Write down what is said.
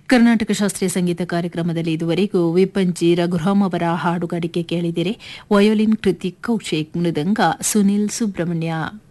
ಕರ್ನಾಟಕ ಶಾಸ್ತ್ರೀಯ ಸಂಗೀತ ಕಾರ್ಯಕ್ರಮದಲ್ಲಿ ಇದುವರೆಗೂ ವಿಪಂಚಿ ರಘುರಾಮ್ ಅವರ ಹಾಡುಗಾರಿಕೆ ಕೇಳಿದಿರೆ. ವಯೋಲಿನ್ ಕೃತಿಕ್ ಕೌಶಿಕ್, ಮೃದಂಗ ಸುನಿಲ್ ಸುಬ್ರಹ್ಮಣ್ಯ.